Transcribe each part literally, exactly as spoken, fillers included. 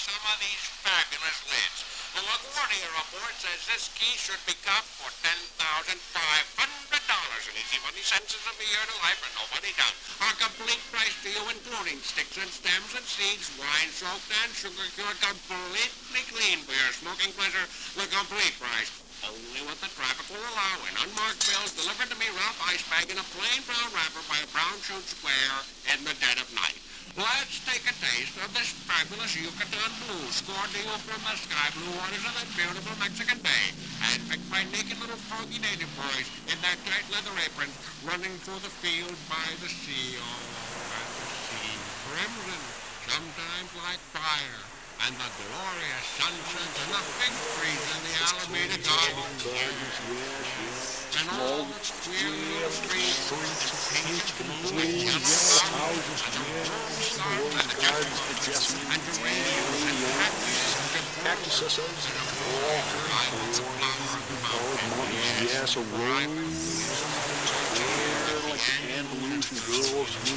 some of these fabulous lids. The LaGuardia report says this key should be cut for ten thousand five hundred dollars and easy money sentences of a year to life and nobody done. Our complete price to you, including sticks and stems and seeds, wine soaked and sugar cured, completely clean for your smoking pleasure. The complete price. Only what the traffic will allow in unmarked bills delivered to me rough ice bag in a plain brown wrapper by a brown shoe square in the dead of night. Let's take a taste of this fabulous Yucatan blue scored to you from the sky blue waters of that beautiful Mexican Bay, and picked by naked little froggy native boys in their tight leather aprons running through the fields by the sea. Oh, and the sea crimson, sometimes like fire, and the glorious sunsets and the fig trees in the Alameda Gardens. And all the queer little streets, painted blue and yellow houses, and the rose garden and the gardens, and geraniums and cactuses, and a water islands of flower of the mountains. Yes, a rose, hair like the Andalusian girls do.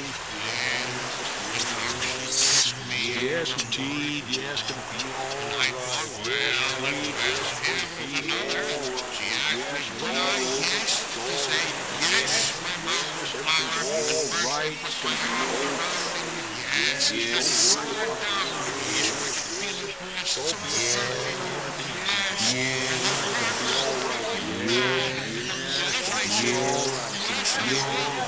Yes, indeed, yes, can be all right. Well, and here was another. She asked me would I yes to say yes, my mouth was flowered, and first right. it was my arms around me. Yes, yes, and further down the knees, which feeling pressed so perfect. Yes, and the further, yes, and the further, yes, yes, yes, yes,